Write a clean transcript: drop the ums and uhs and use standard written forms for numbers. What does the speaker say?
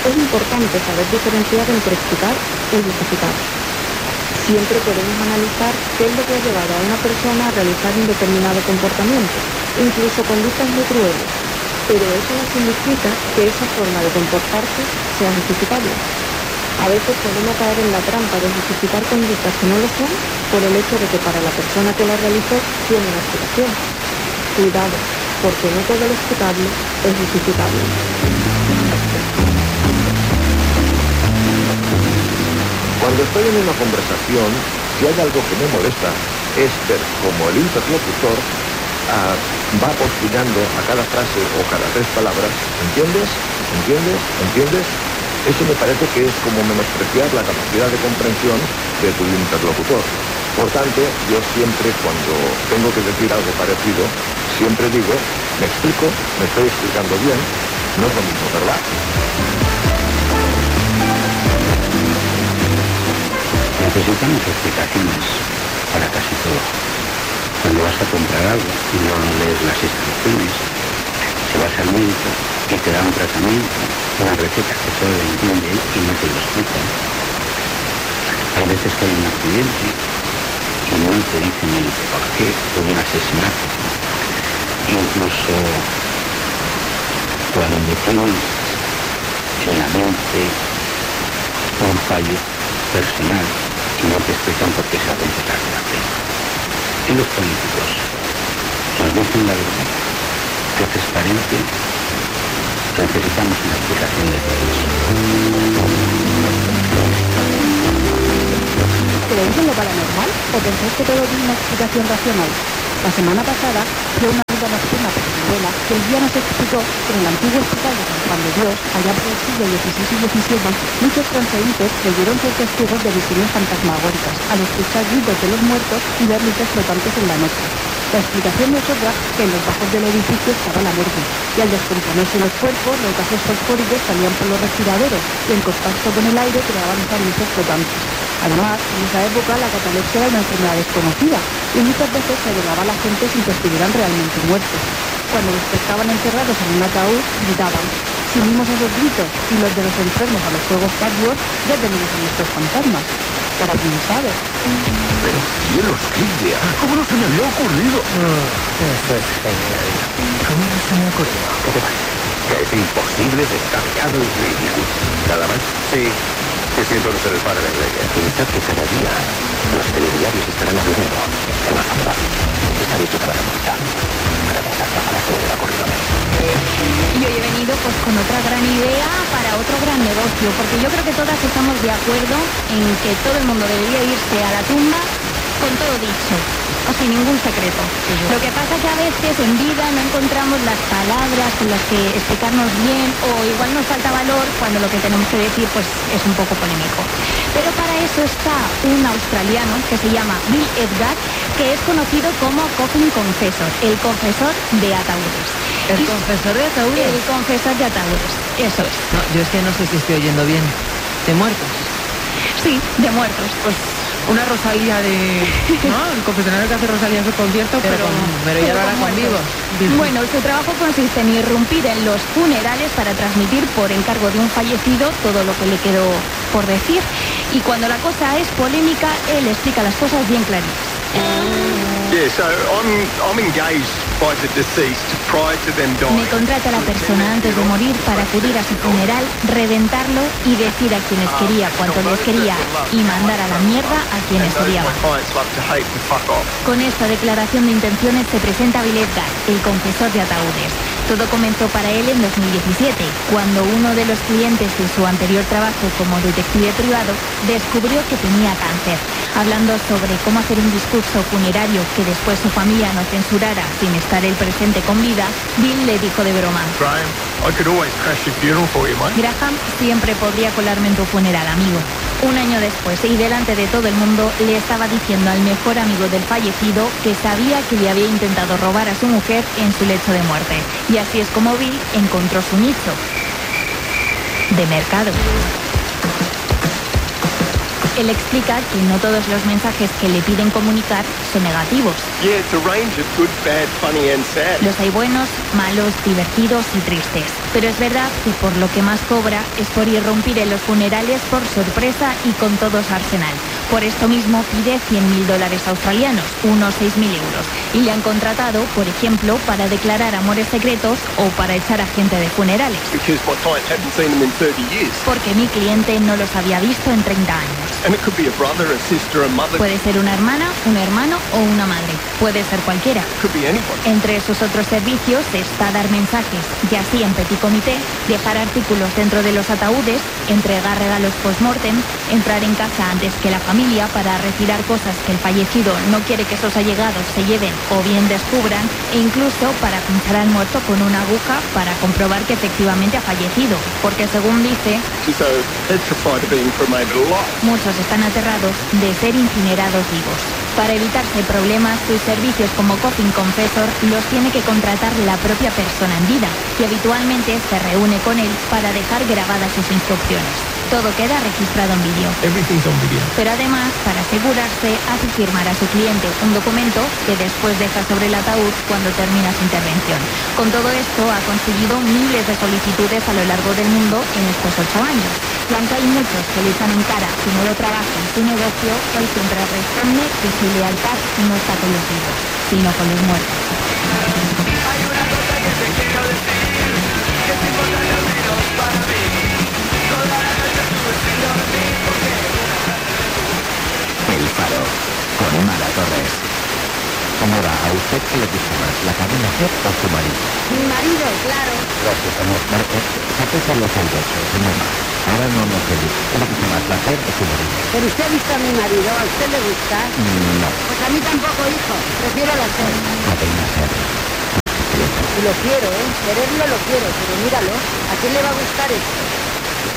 Es importante saber diferenciar entre explicar y justificar. Siempre podemos analizar qué es lo que ha llevado a una persona a realizar un determinado comportamiento, incluso conductas muy crueles, pero eso no significa que esa forma de comportarse sea justificable. A veces podemos caer en la trampa de justificar conductas que no lo son por el hecho de que para la persona que la realizó tiene una explicación. Cuidado, porque no todo lo explicable es justificable. Cuando estoy en una conversación, si hay algo que me molesta, es ver cómo el interlocutor va postillando a cada frase o cada 3 palabras, ¿entiendes? ¿Entiendes? ¿Entiendes? Eso me parece que es como menospreciar la capacidad de comprensión de tu interlocutor. Por tanto, yo siempre cuando tengo que decir algo parecido, siempre digo, me explico, me estoy explicando bien, no es lo mismo, ¿verdad? Necesitamos explicaciones para casi todo. Cuando vas a comprar algo y no lees las instrucciones, si vas al médico y te da un tratamiento, una receta que solo le entiende y no te lo explica. Hay veces que hay un accidente y no te dicen el por qué, hubo un asesinato. Incluso cuando tienes en la mente un fallo personal y no te explican por qué se ha cometido la pena. Y los políticos nos dicen la verdad, que es transparente. Necesitamos una explicación de todo eso. ¿Creéis en lo paranormal o pensáis que todo tiene una explicación racional? La semana pasada fue una amiga nocturna por mi abuela que el día nos explicó que en el antiguo hospital de San Juan de Dios, allá por el siglo XVI y XVII, muchos transeúntes creyeron ser testigos de visiones fantasmagóricas al escuchar gritos de los muertos y ver luces flotantes en la noche. La explicación no es otra que en los bajos del edificio estaba la morgue, y al descomponerse los cuerpos, los gases fosfóricos salían por los respiraderos y en contacto con el aire creaban esas luces flotantes. Además, en esa época la catalepsia era una enfermedad desconocida y muchas veces se velaba a la gente sin que estuvieran realmente muertos. Cuando los pescaban encerrados en un ataúd, gritaban. Si unimos esos gritos y los de los enfermos a los juegos password, ya tenemos a nuestros fantasmas. Para quien sabe. Pero cielos, qué idea. ¿Cómo no se me había ocurrido? Eso es genial. ¿Cómo no se me ocurrió? ¿Qué te parece? Que es imposible, descabellado y ridículo. ¿Nada más? Sí. Que siento no ser el padre de Leia. Pensad que cada día los telediarios estarán hablando de una fama. Está dicho para la muerta. Para pensar la falacia de la corrida. Y hoy he venido pues con otra gran idea para otro gran negocio, porque yo creo que todas estamos de acuerdo en que todo el mundo debería irse a la tumba con todo dicho, o sin ningún secreto. Lo que pasa es que a veces en vida no encontramos las palabras con las que explicarnos bien, o igual nos falta valor cuando lo que tenemos que decir pues es un poco polémico. Pero para eso está un australiano que se llama Bill Edgar, que es conocido como Coffin Confessor, el confesor de ataúdes. ¿El confesor de ataúdes? El confesor de ataúdes, eso es. No, yo es que no sé si estoy oyendo bien. ¿De muertos? Sí, de muertos. Pues una Rosalía de... ¿no? El confesionario que hace Rosalía en su concierto, pero ya lo hará con vivos. Bueno, su trabajo consiste en irrumpir en los funerales para transmitir por encargo de un fallecido todo lo que le quedó por decir. Y cuando la cosa es polémica, él explica las cosas bien claritas. Yeah, so I'm engaged by the deceased prior to them dying. Me contrata la persona antes de morir para acudir a su funeral, reventarlo y decir a quienes quería cuánto les quería y mandar a la mierda a quienes odiaban. Con esta declaración de intenciones se presenta Bill Edgar, el confesor de ataúdes. Todo comenzó para él en 2017, cuando uno de los clientes de su anterior trabajo como detective privado descubrió que tenía cáncer. Hablando sobre cómo hacer un discurso funerario que después su familia no censurara sin estar él presente con vida, Bill le dijo de broma: Graham, siempre podría colarme en tu funeral, amigo. Un año después, y delante de todo el mundo, le estaba diciendo al mejor amigo del fallecido que sabía que le había intentado robar a su mujer en su lecho de muerte. Y así es como Bill encontró su nicho de mercado. Él explica que no todos los mensajes que le piden comunicar o negativos. Yeah, it's a range of good, bad, funny and sad. Los hay buenos, malos, divertidos y tristes. Pero es verdad que por lo que más cobra es por irrumpir en los funerales por sorpresa y con todos arsenal. Por esto mismo pide $100.000 australianos, unos 6.000 euros. Y le han contratado, por ejemplo, para declarar amores secretos o para echar a gente de funerales. Because my client hadn't seen them in 30 years. Porque mi cliente no los había visto en 30 años. And it could be a brother, a sister, a mother. Puede ser una hermana, un hermano o una madre. Puede ser cualquiera. Could be anyone. Entre sus otros servicios está dar mensajes, ya así en petit comité, dejar artículos dentro de los ataúdes, entregar regalos post-mortem, entrar en casa antes que la familia para retirar cosas que el fallecido no quiere que sus allegados se lleven o bien descubran, e incluso para pinchar al muerto con una aguja para comprobar que efectivamente ha fallecido, porque según dice, So, petrified of being cremated alive. muchos están aterrados de ser incinerados vivos. Para evitarse problemas, sus servicios como Coffin Confessor los tiene que contratar la propia persona en vida, y habitualmente se reúne con él para dejar grabadas sus instrucciones. Todo queda registrado en vídeo. Everything's on video. Pero además, para asegurarse, hace firmar a su cliente un documento que después deja sobre el ataúd cuando termina su intervención. Con todo esto, ha conseguido miles de solicitudes a lo largo del mundo en estos 8 años. Y aunque hay muchos que le echan en cara su nuevo trabajo en su negocio, él siempre responde que su lealtad no está con los vivos, sino con los muertos. Hay una cosa que te quiero decir, que es importante al menos para mí. Toda la noche estuve sin dormir porque El Faro, con Mara Torres. Señora, ¿a usted qué le gusta más, la cadena SER o su marido? Mi marido, claro. Gracias, amor. Sáquese los oídos, señora. Ahora no nos dice. ¿Qué le gusta más, la SER o su marido? Pero usted ha visto a mi marido, ¿a usted le gusta? No. Pues a mí tampoco, hijo. Prefiero la SER. Cadena SER. Y lo quiero, ¿eh? Quererlo lo quiero, pero míralo. ¿A quién le va a gustar esto?